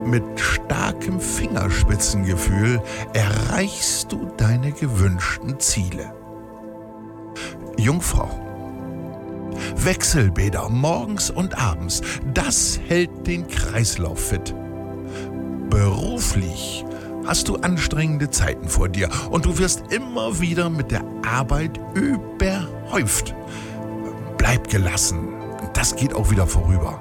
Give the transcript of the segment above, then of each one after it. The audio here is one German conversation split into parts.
Mit starkem Fingerspitzengefühl erreichst du deine gewünschten Ziele. Jungfrau. Wechselbäder morgens und abends, das hält den Kreislauf fit. Beruflich hast du anstrengende Zeiten vor dir und du wirst immer wieder mit der Arbeit überhäuft. Bleib gelassen, das geht auch wieder vorüber.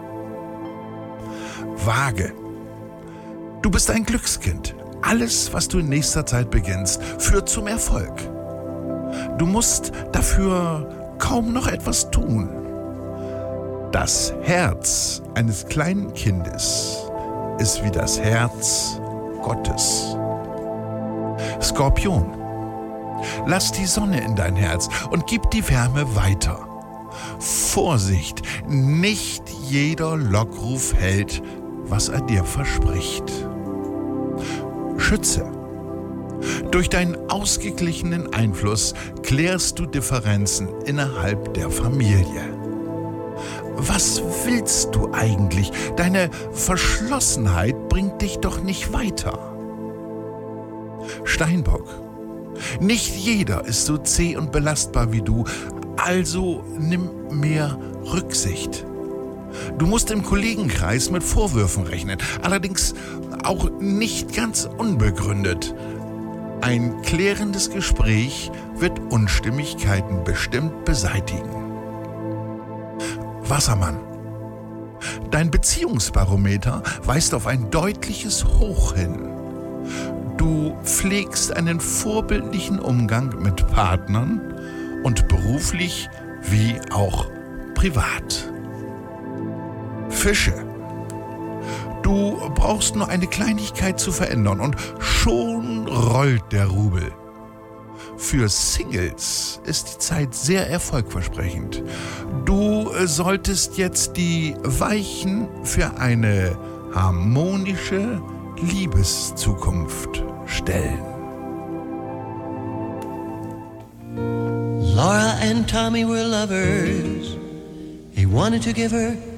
Waage. Du bist ein Glückskind. Alles, was du in nächster Zeit beginnst, führt zum Erfolg. Du musst dafür kaum noch etwas tun. Das Herz eines kleinen Kindes ist wie das Herz Gottes. Skorpion. Lass die Sonne in dein Herz und gib die Wärme weiter. Vorsicht, nicht jeder Lockruf hält, was er dir verspricht. Schütze. Durch deinen ausgeglichenen Einfluss klärst du Differenzen innerhalb der Familie. Was willst du eigentlich? Deine Verschlossenheit bringt dich doch nicht weiter. Steinbock. Nicht jeder ist so zäh und belastbar wie du, also nimm mehr Rücksicht. Du musst im Kollegenkreis mit Vorwürfen rechnen, allerdings auch nicht ganz unbegründet. Ein klärendes Gespräch wird Unstimmigkeiten bestimmt beseitigen. Wassermann. Dein Beziehungsbarometer weist auf ein deutliches Hoch hin. Du pflegst einen vorbildlichen Umgang mit Partnern und beruflich wie auch privat. Fische. Du brauchst nur eine Kleinigkeit zu verändern und schon rollt der Rubel. Für Singles ist die Zeit sehr erfolgversprechend. Du solltest jetzt die Weichen für eine harmonische Liebeszukunft stellen. Laura and Tommy were lovers. He wanted to give her